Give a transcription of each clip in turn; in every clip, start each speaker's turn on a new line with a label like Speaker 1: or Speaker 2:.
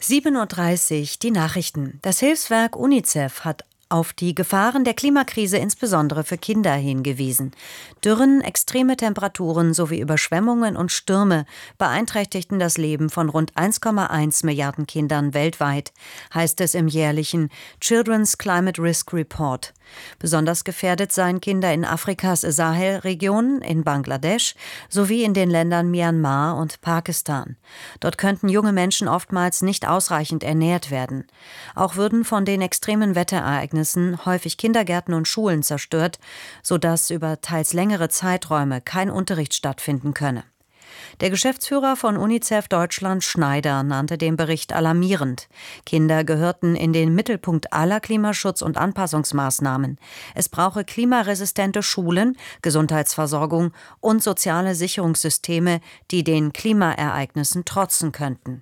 Speaker 1: 7:30 Uhr, die Nachrichten. Das Hilfswerk UNICEF hat auf die Gefahren der Klimakrise insbesondere für Kinder hingewiesen. Dürren, extreme Temperaturen sowie Überschwemmungen und Stürme beeinträchtigten das Leben von rund 1,1 Milliarden Kindern weltweit, heißt es im jährlichen Children's Climate Risk Report. Besonders gefährdet seien Kinder in Afrikas Sahelregion, in Bangladesch sowie in den Ländern Myanmar und Pakistan. Dort könnten junge Menschen oftmals nicht ausreichend ernährt werden. Auch würden von den extremen Wetterereignissen häufig Kindergärten und Schulen zerstört, sodass über teils längere Zeiträume kein Unterricht stattfinden könne. Der Geschäftsführer von UNICEF Deutschland, Schneider, nannte den Bericht alarmierend. Kinder gehörten in den Mittelpunkt aller Klimaschutz- und Anpassungsmaßnahmen. Es brauche klimaresistente Schulen, Gesundheitsversorgung und soziale Sicherungssysteme, die den Klimaereignissen trotzen könnten.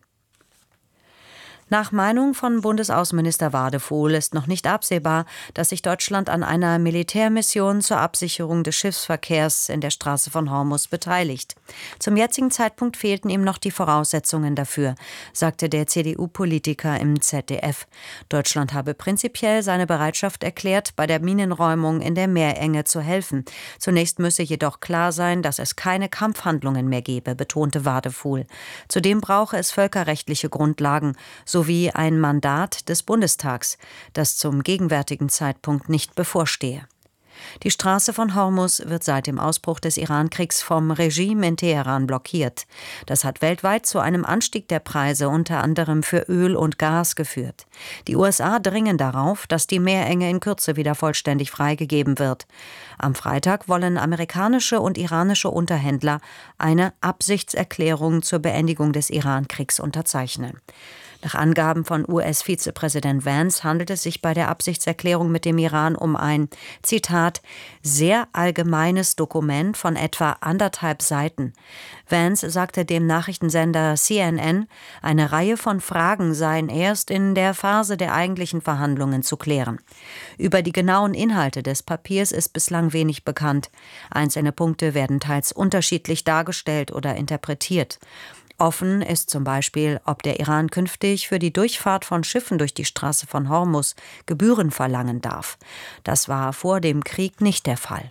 Speaker 1: Nach Meinung von Bundesaußenminister Wadephul ist noch nicht absehbar, dass sich Deutschland an einer Militärmission zur Absicherung des Schiffsverkehrs in der Straße von Hormuz beteiligt. Zum jetzigen Zeitpunkt fehlten ihm noch die Voraussetzungen dafür, sagte der CDU-Politiker im ZDF. Deutschland habe prinzipiell seine Bereitschaft erklärt, bei der Minenräumung in der Meerenge zu helfen. Zunächst müsse jedoch klar sein, dass es keine Kampfhandlungen mehr gebe, betonte Wadephul. Zudem brauche es völkerrechtliche Grundlagen, sowie ein Mandat des Bundestags, das zum gegenwärtigen Zeitpunkt nicht bevorstehe. Die Straße von Hormuz wird seit dem Ausbruch des Iran-Kriegs vom Regime in Teheran blockiert. Das hat weltweit zu einem Anstieg der Preise unter anderem für Öl und Gas geführt. Die USA dringen darauf, dass die Meerenge in Kürze wieder vollständig freigegeben wird. Am Freitag wollen amerikanische und iranische Unterhändler eine Absichtserklärung zur Beendigung des Iran-Kriegs unterzeichnen. Nach Angaben von US-Vizepräsident Vance handelt es sich bei der Absichtserklärung mit dem Iran um ein, Zitat, sehr allgemeines Dokument von etwa 1,5 Seiten. Vance sagte dem Nachrichtensender CNN, eine Reihe von Fragen seien erst in der Phase der eigentlichen Verhandlungen zu klären. Über die genauen Inhalte des Papiers ist bislang wenig bekannt. Einzelne Punkte werden teils unterschiedlich dargestellt oder interpretiert. Offen ist zum Beispiel, ob der Iran künftig für die Durchfahrt von Schiffen durch die Straße von Hormuz Gebühren verlangen darf. Das war vor dem Krieg nicht der Fall.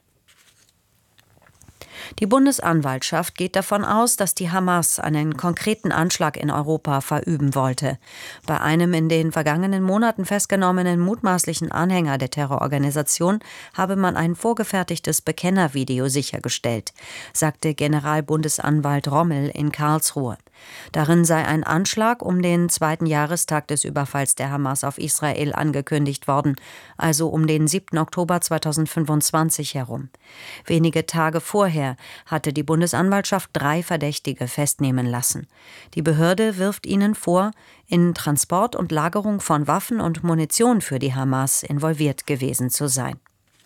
Speaker 1: Die Bundesanwaltschaft geht davon aus, dass die Hamas einen konkreten Anschlag in Europa verüben wollte. Bei einem in den vergangenen Monaten festgenommenen mutmaßlichen Anhänger der Terrororganisation habe man ein vorgefertigtes Bekennervideo sichergestellt, sagte Generalbundesanwalt Rommel in Karlsruhe. Darin sei ein Anschlag um den 2. Jahrestag des Überfalls der Hamas auf Israel angekündigt worden, also um den 7. Oktober 2025 herum. Wenige Tage vorher hatte die Bundesanwaltschaft 3 Verdächtige festnehmen lassen. Die Behörde wirft ihnen vor, in Transport und Lagerung von Waffen und Munition für die Hamas involviert gewesen zu sein.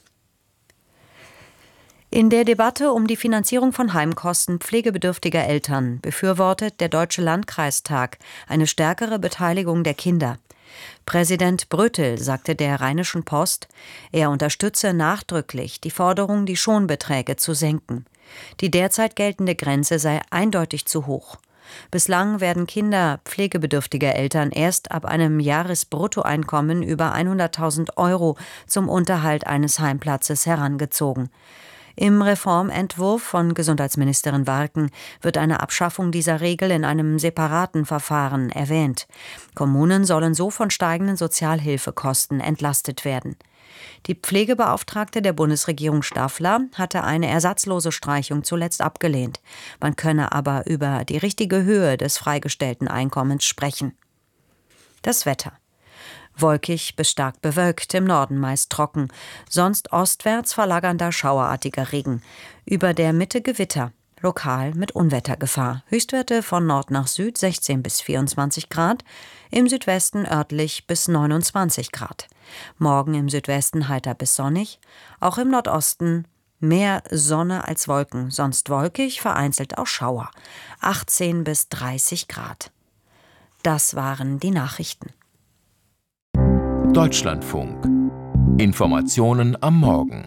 Speaker 1: In der Debatte um die Finanzierung von Heimkosten pflegebedürftiger Eltern befürwortet der Deutsche Landkreistag eine stärkere Beteiligung der Kinder. Präsident Brötel sagte der Rheinischen Post, er unterstütze nachdrücklich die Forderung, die Schonbeträge zu senken. Die derzeit geltende Grenze sei eindeutig zu hoch. Bislang werden Kinder pflegebedürftiger Eltern erst ab einem Jahresbruttoeinkommen über 100.000 € zum Unterhalt eines Heimplatzes herangezogen. Im Reformentwurf von Gesundheitsministerin Warken wird eine Abschaffung dieser Regel in einem separaten Verfahren erwähnt. Kommunen sollen so von steigenden Sozialhilfekosten entlastet werden. Die Pflegebeauftragte der Bundesregierung Staffler hatte eine ersatzlose Streichung zuletzt abgelehnt. Man könne aber über die richtige Höhe des freigestellten Einkommens sprechen. Das Wetter. Wolkig bis stark bewölkt, im Norden meist trocken, sonst ostwärts verlagernder schauerartiger Regen. Über der Mitte Gewitter, lokal mit Unwettergefahr. Höchstwerte von Nord nach Süd 16 bis 24 Grad, im Südwesten örtlich bis 29 Grad. Morgen im Südwesten heiter bis sonnig, auch im Nordosten mehr Sonne als Wolken, sonst wolkig, vereinzelt auch Schauer. 18 bis 30 Grad. Das waren die Nachrichten.
Speaker 2: Deutschlandfunk. Informationen am Morgen.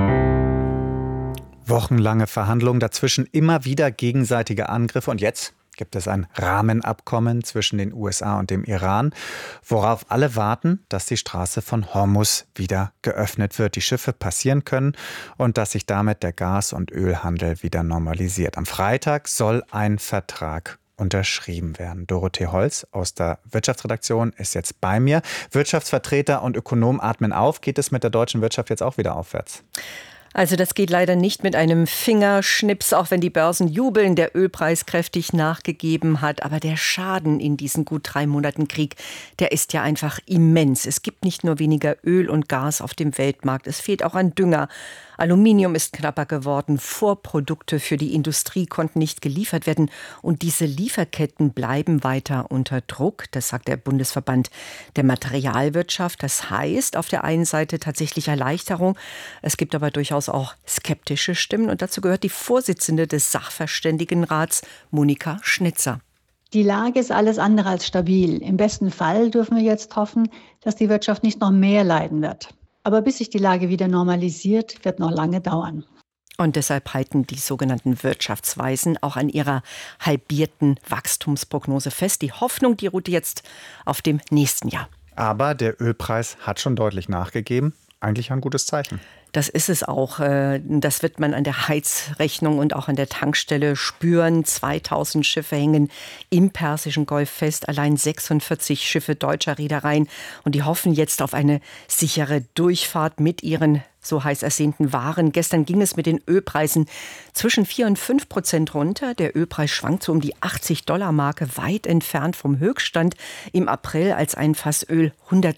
Speaker 3: Wochenlange Verhandlungen, dazwischen immer wieder gegenseitige Angriffe und jetzt gibt es ein Rahmenabkommen zwischen den USA und dem Iran, worauf alle warten, dass die Straße von Hormuz wieder geöffnet wird, die Schiffe passieren können und dass sich damit der Gas- und Ölhandel wieder normalisiert. Am Freitag soll ein Vertrag unterschrieben werden. Dorothee Holz aus der Wirtschaftsredaktion ist jetzt bei mir. Wirtschaftsvertreter und Ökonomen atmen auf. Geht es mit der deutschen Wirtschaft jetzt auch wieder aufwärts?
Speaker 4: Also das geht leider nicht mit einem Fingerschnips, auch wenn die Börsen jubeln, der Ölpreis kräftig nachgegeben hat. Aber der Schaden in diesen gut 3 Monaten Krieg, der ist ja einfach immens. Es gibt nicht nur weniger Öl und Gas auf dem Weltmarkt, es fehlt auch an Dünger. Aluminium ist knapper geworden, Vorprodukte für die Industrie konnten nicht geliefert werden. Und diese Lieferketten bleiben weiter unter Druck, das sagt der Bundesverband der Materialwirtschaft. Das heißt auf der einen Seite tatsächlich Erleichterung, es gibt aber durchaus auch skeptische Stimmen. Und dazu gehört die Vorsitzende des Sachverständigenrats, Monika Schnitzer.
Speaker 5: Die Lage ist alles andere als stabil. Im besten Fall dürfen wir jetzt hoffen, dass die Wirtschaft nicht noch mehr leiden wird. Aber bis sich die Lage wieder normalisiert, wird noch lange dauern.
Speaker 4: Und deshalb halten die sogenannten Wirtschaftsweisen auch an ihrer halbierten Wachstumsprognose fest. Die Hoffnung, die ruht jetzt auf dem nächsten Jahr.
Speaker 3: Aber der Ölpreis hat schon deutlich nachgegeben. Eigentlich ein gutes Zeichen.
Speaker 4: Das ist es auch. Das wird man an der Heizrechnung und auch an der Tankstelle spüren. 2000 Schiffe hängen im Persischen Golf fest. Allein 46 Schiffe deutscher Reedereien. Und die hoffen jetzt auf eine sichere Durchfahrt mit ihren so heiß ersehnten Waren. Gestern ging es mit den Ölpreisen zwischen 4 und 5% runter. Der Ölpreis schwankt so um die $80-Marke, weit entfernt vom Höchststand im April, als ein Fass Öl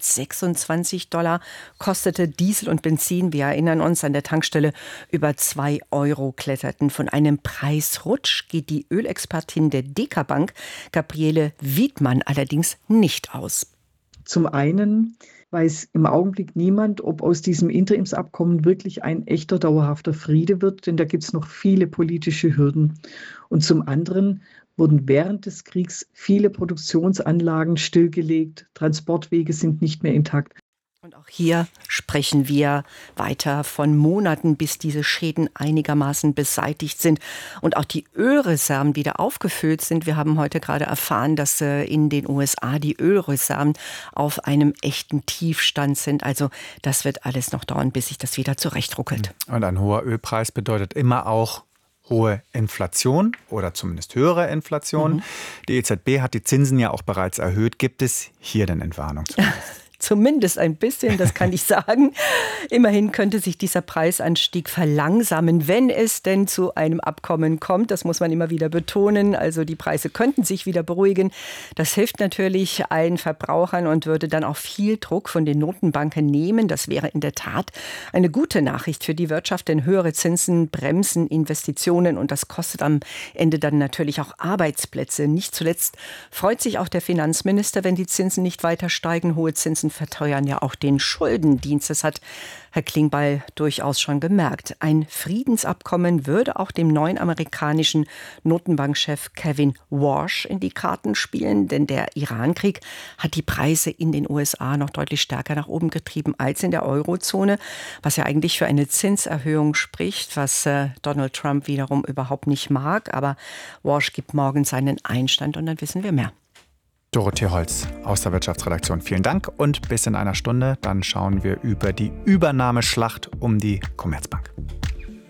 Speaker 4: $126 kostete. Diesel und Benzin, wir erinnern uns, an der Tankstelle über 2 Euro kletterten. Von einem Preisrutsch geht die Ölexpertin der DK Bank, Gabriele Wiedmann, allerdings nicht aus.
Speaker 6: Zum einen weiß im Augenblick niemand, ob aus diesem Interimsabkommen wirklich ein echter, dauerhafter Friede wird, denn da gibt es noch viele politische Hürden. Und zum anderen wurden während des Kriegs viele Produktionsanlagen stillgelegt, Transportwege sind nicht mehr intakt.
Speaker 4: Und auch hier sprechen wir weiter von Monaten, bis diese Schäden einigermaßen beseitigt sind und auch die Ölreserven wieder aufgefüllt sind. Wir haben heute gerade erfahren, dass in den USA die Ölreserven auf einem echten Tiefstand sind. Also das wird alles noch dauern, bis sich das wieder zurechtruckelt.
Speaker 3: Und ein hoher Ölpreis bedeutet immer auch hohe Inflation oder zumindest höhere Inflation. Die EZB hat die Zinsen ja auch bereits erhöht. Gibt es hier denn Entwarnung zumindest?
Speaker 4: Zumindest ein bisschen, das kann ich sagen. Immerhin könnte sich dieser Preisanstieg verlangsamen, wenn es denn zu einem Abkommen kommt. Das muss man immer wieder betonen. Also die Preise könnten sich wieder beruhigen. Das hilft natürlich allen Verbrauchern und würde dann auch viel Druck von den Notenbanken nehmen. Das wäre in der Tat eine gute Nachricht für die Wirtschaft, denn höhere Zinsen bremsen Investitionen und das kostet am Ende dann natürlich auch Arbeitsplätze. Nicht zuletzt freut sich auch der Finanzminister, wenn die Zinsen nicht weiter steigen. Hohe Zinsen verteuern ja auch den Schuldendienst. Das hat Herr Klingbeil durchaus schon gemerkt. Ein Friedensabkommen würde auch dem neuen amerikanischen Notenbankchef Kevin Warsh in die Karten spielen, denn der Irankrieg hat die Preise in den USA noch deutlich stärker nach oben getrieben als in der Eurozone, was ja eigentlich für eine Zinserhöhung spricht, was Donald Trump wiederum überhaupt nicht mag. Aber Warsh gibt morgen seinen Einstand und dann wissen wir mehr.
Speaker 3: Dorothee Holz aus der Wirtschaftsredaktion. Vielen Dank und bis in einer Stunde. Dann schauen wir über die Übernahmeschlacht um die Commerzbank.